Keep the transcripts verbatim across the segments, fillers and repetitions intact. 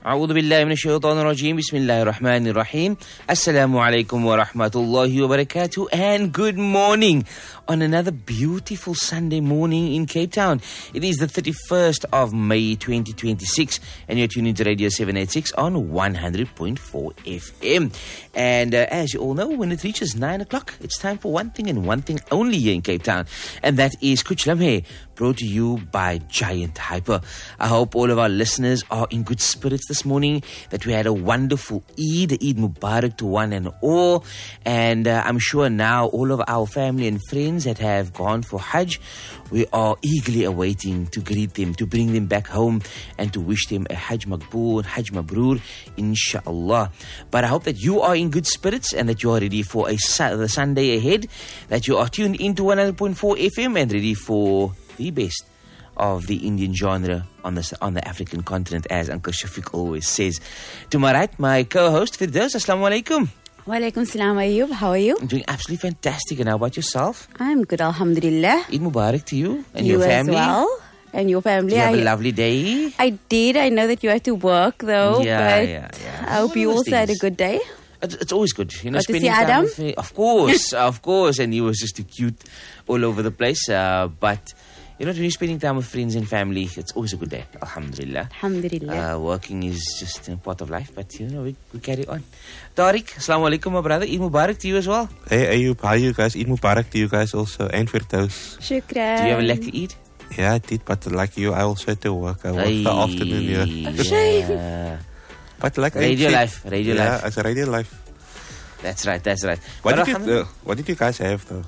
أعوذ بالله من الشيطان الرجيم بسم الله الرحمن الرحيم السلام عليكم ورحمة الله وبركاته and good morning on another beautiful Sunday morning in Cape Town. It is the thirty-first of May twenty twenty-six and you're tuning to Radio seven eighty-six on one hundred point four F M. And uh, as you all know, when it reaches nine o'clock, it's time for one thing and one thing only here in Cape Town, and that is Kuch Lamhe, brought to you by Giant Hyper. I hope all of our listeners are in good spirits this morning, that we had a wonderful Eid, Eid Mubarak to one and all. And uh, I'm sure now all of our family and friends that have gone for Hajj, we are eagerly awaiting to greet them, to bring them back home and to wish them a Hajj Maqbool, Hajj Mabrur, inshallah. But I hope that you are in good spirits and that you are ready for a su- the Sunday ahead, that you are tuned into one hundred point four F M and ready for the best of the Indian genre on the on the African continent, as Uncle Shafiq always says. To my right, my co-host Firdaus. Assalamu alaikum. Wa alaikum salam, Ayyub. How are you? I'm doing absolutely fantastic. And how about yourself? I'm good, alhamdulillah. Eid Mubarak to you and you your family. As well. And your family. Did you have I, a lovely day? I did. I know that you had to work though. Yeah, but yeah, yeah. I hope One you of those also had a things. good day. It's, it's always good, you know, Got to spending see time Adam? with me. Of course, of course. And he was just too cute all over the place. Uh, but, you know, when you're spending time with friends and family, it's always a good day. Alhamdulillah. Alhamdulillah. Uh, working is just a part of life, but, you know, we, we carry on. Tariq, assalamu alaikum, my brother. Eid Mubarak to you as well. Hey Ayub, how are you guys? Eid Mubarak to you guys also. And Firdaus. Shukran. Do you have a lekker Eid? Yeah, I did, but like you, I also had to work. I worked the afternoon here. Yeah. But like Radio I said, life, radio yeah, life. as a radio life. That's right, that's right. What But did, you, alhamdulillah- uh, what did you guys have though?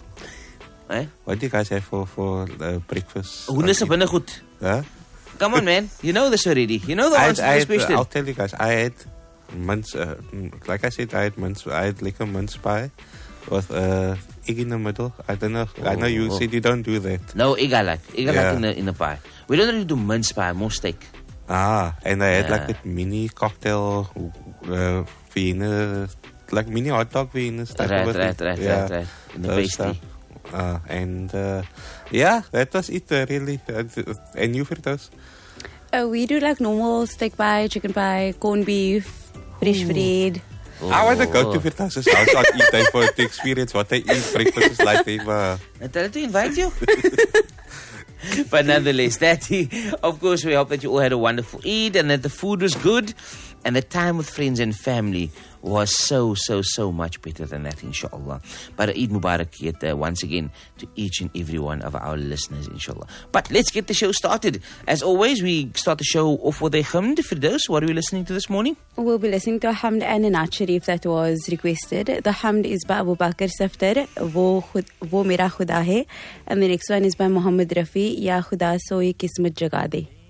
Eh? What did you guys have for, for uh, breakfast? Hoender se binne goed. Huh? Come on, man. You know this already. You know the I had, answer to I this had, uh, question. I'll tell you guys, I had mince, uh, mm, like I said, I had mince, I had like a mince pie with uh, egg in the middle. I don't know, I know you Oh. said you don't do that. No, egg I like. Egg I Yeah. like in the, in the pie. We don't really do mince pie, more steak. Ah, and I had Yeah. like that mini cocktail, uh, Vienna, like mini hot dog Vienna stuff. Right, with right, it. right, Yeah, right, right. In the those pastry. stuff. Uh, and uh, yeah, that was it uh, really. Uh, and you, Firdaus? Uh, we do like normal steak pie, chicken pie, corned beef, fresh bread. I want to go Oh. to Firdaus' house on eat day for to experience what they eat breakfast is like. They, uh, I tell her to invite you. But nonetheless, that of course, we hope that you all had a wonderful Eid and that the food was good and the time with friends and family was so, so, so much better than that, inshallah. But Eid Mubarak yet uh, once again to each and every one of our listeners, inshallah. But let's get the show started. As always, we start the show off with a hamd. Firdaus, what are we listening to this morning? We'll be listening to a hamd and a Naat Sharif that was requested. The hamd is by Abu Bakr Saftar, Wo, khud, wo Mera Khuda Hai. And the next one is by Muhammad Rafi, Ya Khuda Soye Kismat Jaga De.